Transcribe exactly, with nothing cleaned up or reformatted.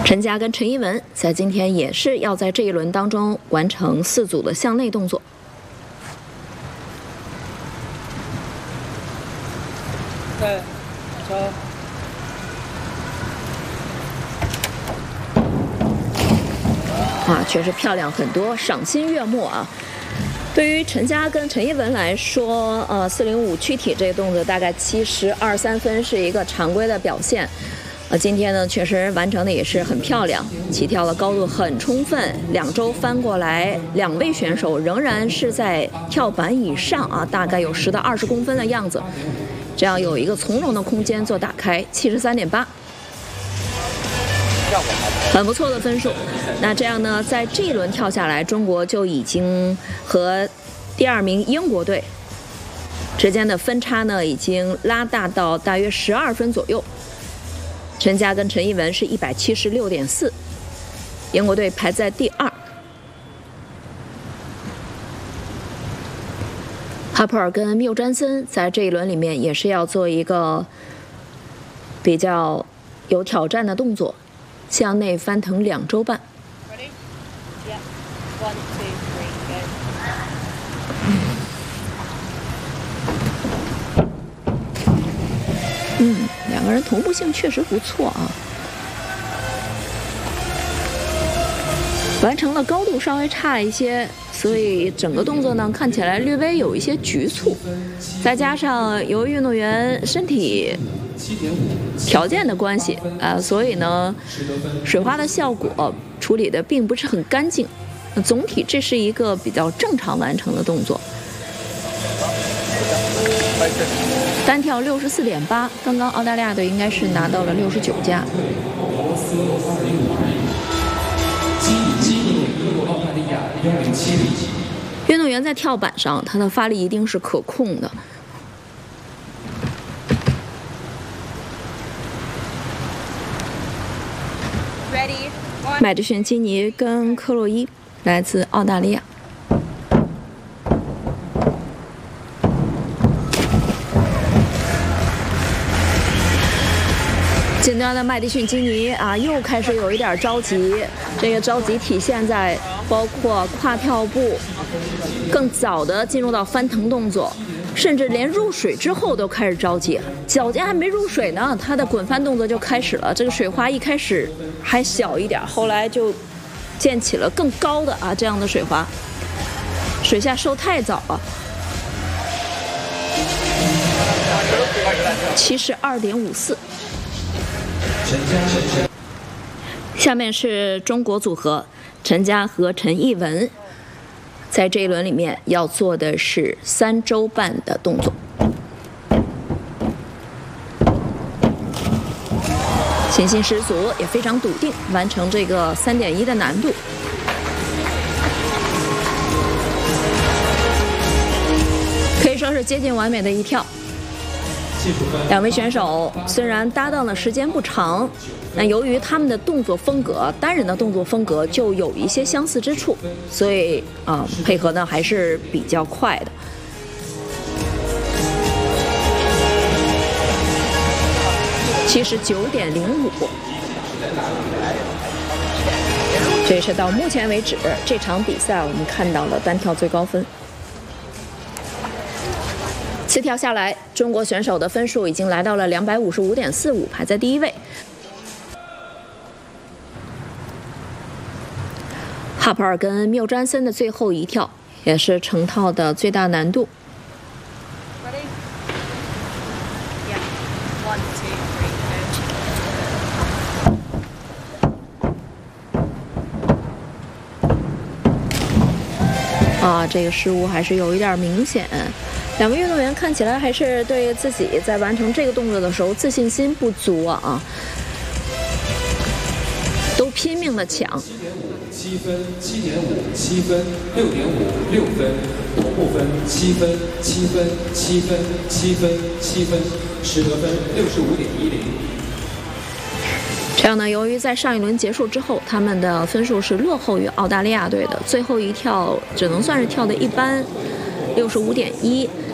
陈佳跟陈一文在今天也是要在这一轮当中完成四组的向内动作。 对，走。 啊，确实漂亮很多，赏心悦目啊！对于陈佳跟陈一文来说，呃，四零五躯体这个动作大概七十二三分是一个常规的表现。呃，今天呢，确实完成的也是很漂亮，起跳的高度很充分，两周翻过来，两位选手仍然是在跳板以上啊，大概有十到二十公分的样子，这样有一个从容的空间做打开，七十三点八。很不错的分数。那这样呢，在这一轮跳下来，中国就已经和第二名英国队之间的分差呢，已经拉大到大约十二分左右。陈佳跟陈一文是一百七十六点四，英国队排在第二。哈珀尔跟缪詹森在这一轮里面也是要做一个比较有挑战的动作，向内翻腾两周半。嗯，两个人同步性确实不错啊。完成的高度稍微差一些，所以整个动作呢看起来略微有一些局促。再加上由于运动员身体条件的关系啊、呃，所以呢，水花的效果处理的并不是很干净。总体这是一个比较正常完成的动作。单跳六十四点八，刚刚澳大利亚队应该是拿到了六十九加。运动员在跳板上，他的发力一定是可控的。麦迪逊基尼跟克洛伊来自澳大利亚。近端的麦迪逊基尼啊，又开始有一点着急。这个着急体现在包括跨跳步更早的进入到翻腾动作，甚至连入水之后都开始着急，脚尖还没入水呢，他的滚翻动作就开始了。这个水花一开始还小一点，后来就溅起了更高的啊这样的水花，水下收太早了。七十二点五四。下面是中国组合陈佳和陈一文，在这一轮里面要做的是三周半的动作，信心十足，也非常笃定完成这个三点一的难度。可以说是接近完美的一跳。两位选手虽然搭档的时间不长，但由于他们的动作风格，单人的动作风格就有一些相似之处，所以啊、呃，配合呢还是比较快的。七十九点零五，这是到目前为止这场比赛我们看到了单跳最高分。四跳下来，中国选手的分数已经来到了两百五十五点四五，排在第一位。哈珀尔跟缪詹森的最后一跳也是成套的最大难度。啊，这个失误还是有一点明显。两位运动员看起来还是对自己在完成这个动作的时候自信心不足啊，都拼命的抢。 七分，七点五，七分，六点五，六分，同步分七分，七分，七分，七分，七分，实得分六十五点一零。 这样呢，由于在上一轮结束之后，他们的分数是落后于澳大利亚队的，最后一跳只能算是跳的一般，六十五点一。